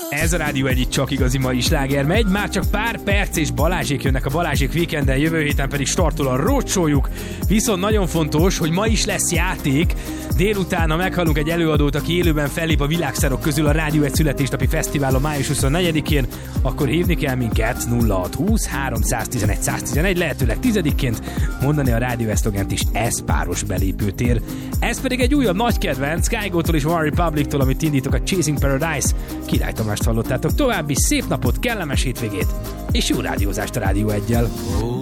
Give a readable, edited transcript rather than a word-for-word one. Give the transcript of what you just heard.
Ez a Rádió Egy csak igazi mai sláger megy, már csak pár perc és Balázsék jönnek a Balázsék Weekenden, jövő héten pedig startol a roadshow-juk. Viszont nagyon fontos, hogy ma is lesz játék. Délután, ha meghallunk egy előadót, aki élőben fellép a világsztárok közül a Rádió Egy születésnapi fesztiválon május 24-én, akkor hívni kell minket 0620 311 111, lehetőleg 10-ként mondani a Rádió Egy szlogent is, ez páros belépőtér. Ez pedig egy újabb nagy kedvenc, Kygo-tól és One Republic-tól, amit indítok, a Chasing Paradise. Király Tamást hallottátok. További szép napot, kellemes hétvégét, és jó rádiózást a Rádió Eggyel.